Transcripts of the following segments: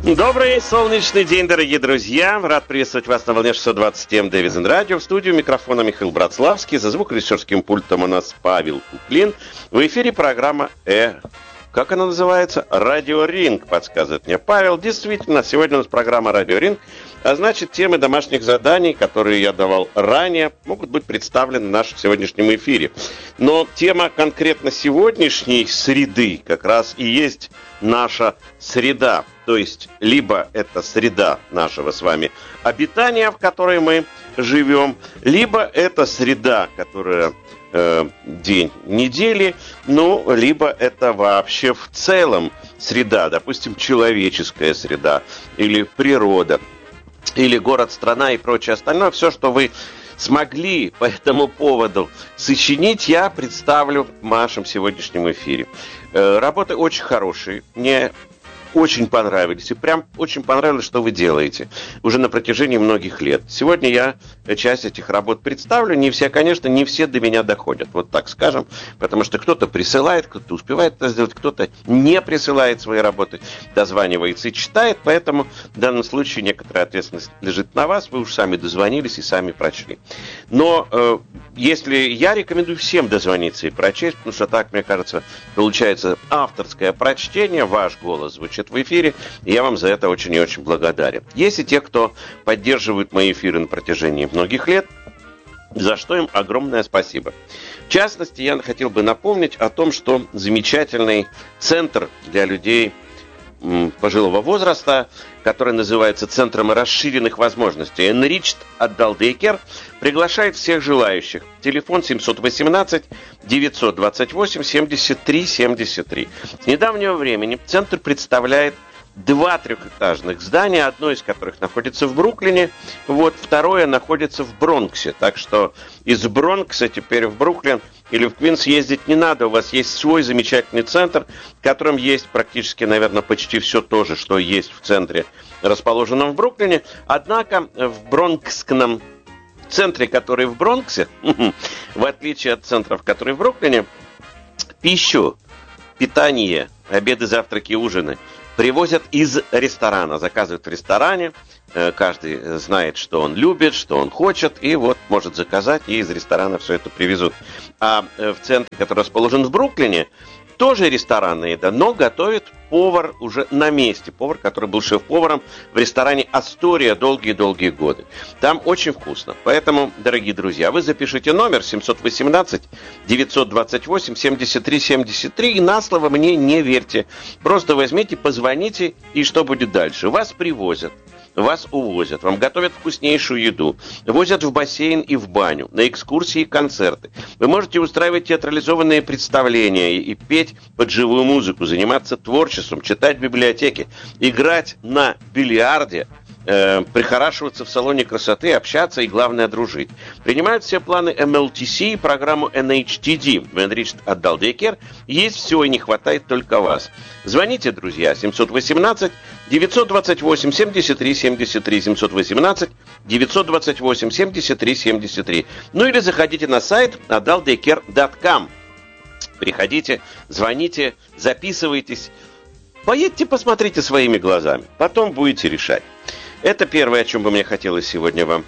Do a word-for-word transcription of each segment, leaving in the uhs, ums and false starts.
Добрый солнечный день, дорогие друзья. Рад приветствовать вас на волне шестьсот двадцать эм Дэвизен Радио. В студию микрофона Михаил Братславский. За звукорежиссерским пультом у нас Павел Куклин. В эфире программа «Э». Как она называется? «Радио Ринг», подсказывает мне Павел. Действительно, сегодня у нас программа «Радио Ринг». А значит, темы домашних заданий, которые я давал ранее, могут быть представлены в нашем сегодняшнем эфире. Но тема конкретно сегодняшней среды как раз и есть наша среда. То есть, либо это среда нашего с вами обитания, в которой мы живем, либо это среда, которая э, день недели, ну, либо это вообще в целом среда, допустим, человеческая среда или природа, или город, страна и прочее остальное. Все, что вы смогли по этому поводу сочинить, я представлю в нашем сегодняшнем эфире. Э, работы очень хорошие, мне очень понравились. И прям очень понравилось, что вы делаете уже на протяжении многих лет. Сегодня я часть этих работ представлю. Не все, конечно, не все до меня доходят. Вот так скажем. Потому что кто-то присылает, кто-то успевает это сделать, кто-то не присылает свои работы, дозванивается и читает. Поэтому в данном случае некоторая ответственность лежит на вас. Вы уж сами дозвонились и сами прочли. Но э, если я рекомендую всем дозвониться и прочесть, потому что так, мне кажется, получается авторское прочтение, ваш голос звучит в эфире, и я вам за это очень и очень благодарен. Есть и те, кто поддерживает мои эфиры на протяжении многих лет, за что им огромное спасибо. В частности, я хотел бы напомнить о том, что замечательный центр для людей м, пожилого возраста, который называется Центром расширенных возможностей Enriched Adult Daycare, приглашает всех желающих. Телефон семь один восемь девять два восемь семьдесят три семьдесят три. С недавнего времени центр представляет два трехэтажных здания, одно из которых находится в Бруклине, вот, второе находится в Бронксе. Так что из Бронкса теперь в Бруклин или в Квинс ездить не надо. У вас есть свой замечательный центр, в котором есть практически, наверное, почти все то же, что есть в центре, расположенном в Бруклине. Однако в бронкском центре, который в Бронксе, в отличие от центров, которые в Бруклине, пищу, питание, обеды, завтраки, ужины привозят из ресторана, заказывают в ресторане. Каждый знает, что он любит, что он хочет, и вот может заказать, и из ресторана все это привезут. А в центре, который расположен в Бруклине, тоже ресторанная еда, но готовит повар уже на месте. Повар, который был шеф-поваром в ресторане «Астория» долгие-долгие годы. Там очень вкусно. Поэтому, дорогие друзья, вы запишите номер семь один восемь девять два восемь семьдесят три семьдесят три и на слово мне не верьте. Просто возьмите, позвоните, и что будет дальше? Вас привозят. Вас увозят, вам готовят вкуснейшую еду, возят в бассейн и в баню, на экскурсии и концерты. Вы можете устраивать театрализованные представления и, и петь под живую музыку, заниматься творчеством, читать в библиотеке, играть на бильярде, э, прихорашиваться в салоне красоты, общаться и, главное, дружить. Принимают все планы эм эл ти си и программу эн эйч ти ди в Enriched Adult Daycare. Есть все и не хватает только вас. Звоните, друзья, семь один восемь девять два восемь семьдесят три семьдесят три, семь один восемь девять два восемь семьдесят три семьдесят три. Ну или заходите на сайт адалт дейкер точка ком. Приходите, звоните, записывайтесь. Поедьте, посмотрите своими глазами. Потом будете решать. Это первое, о чем бы мне хотелось сегодня вам,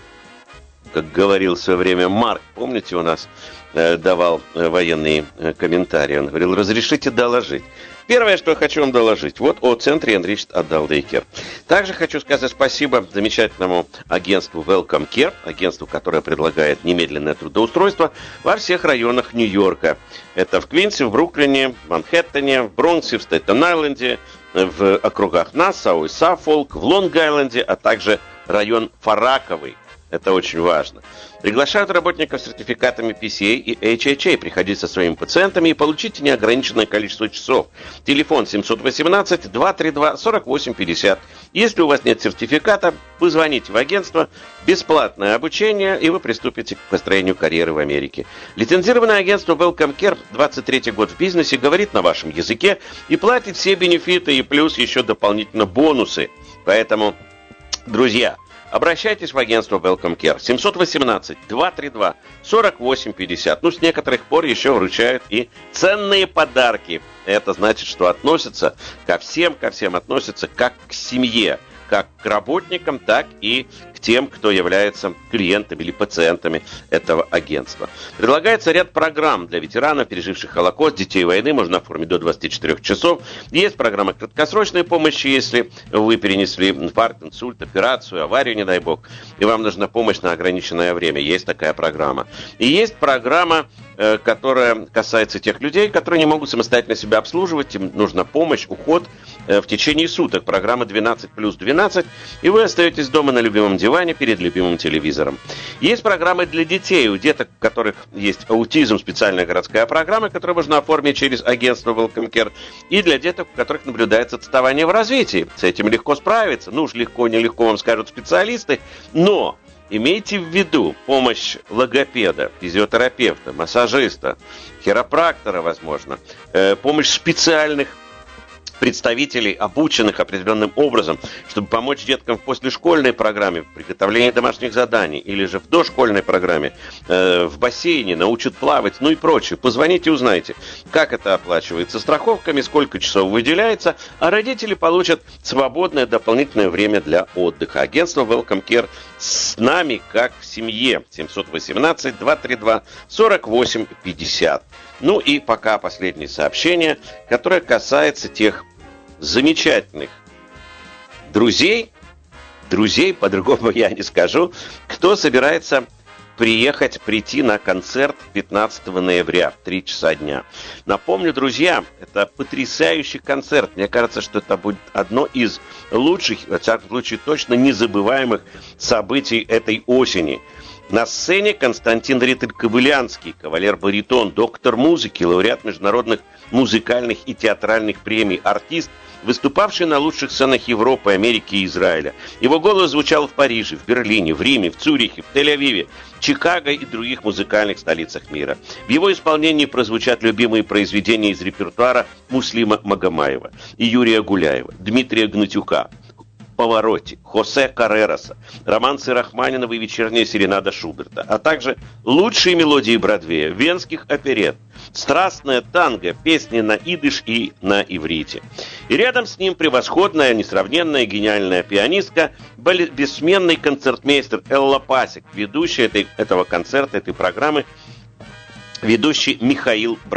как говорил в свое время Марк, помните, у нас э, давал э, военные э, комментарии. Он говорил: разрешите доложить. Первое, что я хочу вам доложить, вот о центре Enriched Adult Daycare. Также хочу сказать спасибо замечательному агентству Welcome Care, агентству, которое предлагает немедленное трудоустройство во всех районах Нью-Йорка. Это в Квинсе, в Бруклине, в Манхэттене, в Бронксе, в Стейтен-Айленде, в округах Нассау и Саффолк, в Лонг-Айленде, а также район Фараковый. Это очень важно. Приглашают работников с сертификатами пи си эй и эйч эйч эй. Приходите со своими пациентами и получите неограниченное количество часов. Телефон семь один восемь два три два сорок восемь пятьдесят. Если у вас нет сертификата, позвоните в агентство. Бесплатное обучение, и вы приступите к построению карьеры в Америке. Лицензированное агентство Welcome Care, двадцать третий год в бизнесе, говорит на вашем языке и платит все бенефиты и плюс еще дополнительно бонусы. Поэтому, друзья, обращайтесь в агентство Welcome Care. семь один восемь, два три два, сорок восемь пятьдесят. Ну, с некоторых пор еще вручают и ценные подарки. Это значит, что относятся ко всем, ко всем относятся как к семье. Как к работникам, так и к тем, кто является клиентами или пациентами этого агентства. Предлагается ряд программ для ветеранов, переживших Холокост, детей войны, можно оформить до двадцати четырёх часов. Есть программа краткосрочной помощи, если вы перенесли инфаркт, инсульт, операцию, аварию, не дай бог, и вам нужна помощь на ограниченное время. Есть такая программа. И есть программа, которая касается тех людей, которые не могут самостоятельно себя обслуживать, им нужна помощь, уход в течение суток. Программа двенадцать плюс двенадцать, и вы остаетесь дома на любимом диване перед любимым телевизором. Есть программы для детей, у деток, у которых есть аутизм, специальная городская программа, которую можно оформить через агентство Welcome Care, и для деток, у которых наблюдается отставание в развитии. С этим легко справиться, ну уж легко, нелегко вам скажут специалисты, но имейте в виду помощь логопеда, физиотерапевта, массажиста, хиропрактора, возможно, э, помощь специальных представителей, обученных определенным образом, чтобы помочь деткам в послешкольной программе, в приготовлении домашних заданий, или же в дошкольной программе, э, в бассейне, научат плавать, ну и прочее. Позвоните, узнайте, как это оплачивается страховками, сколько часов выделяется, а родители получат свободное дополнительное время для отдыха. Агентство Welcome Care с нами как в семье. семь один восемь, два три два, сорок восемь пятьдесят. Ну и пока последнее сообщение, которое касается тех замечательных друзей, друзей, по-другому я не скажу, кто собирается приехать, прийти на концерт пятнадцатого ноября в три часа дня. Напомню, друзья, это потрясающий концерт. Мне кажется, что это будет одно из лучших, во всяком случае, точно незабываемых событий этой осени. На сцене Константин Ритель-Кобылянский, кавалер-баритон, доктор музыки, лауреат международных музыкальных и театральных премий, артист, выступавший на лучших сценах Европы, Америки и Израиля. Его голос звучал в Париже, в Берлине, в Риме, в Цюрихе, в Тель-Авиве, Чикаго и других музыкальных столицах мира. В его исполнении прозвучат любимые произведения из репертуара Муслима Магомаева и Юрия Гуляева, Дмитрия Гнатюка, Паваротти, Хосе Каррероса, романсы Рахманинова и вечерняя серенада Шуберта, а также лучшие мелодии Бродвея, венских оперет, страстная танго, песни на идыш и на иврите. И рядом с ним превосходная, несравненная, гениальная пианистка, бессменный концертмейстер Элла Пасек, ведущий этой, этого концерта, этой программы, ведущий Михаил Братславский.